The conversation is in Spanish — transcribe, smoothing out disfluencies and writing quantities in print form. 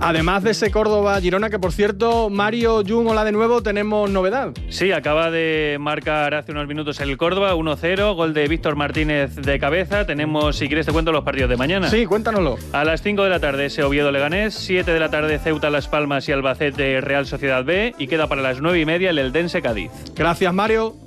Además de ese Córdoba-Girona, que por cierto, Mario, Jun, hola de nuevo, tenemos novedad. Sí, acaba de marcar hace unos minutos el Córdoba, 1-0, gol de Víctor Martínez de cabeza. Tenemos, si quieres te cuento los partidos de mañana. Sí, cuéntanoslo. A las 5 de la tarde ese Oviedo-Leganés, 7 de la tarde Ceuta Las Palmas y Albacete Real Sociedad B, y queda para las 9:30 el Eldense Cádiz. Gracias, Mario.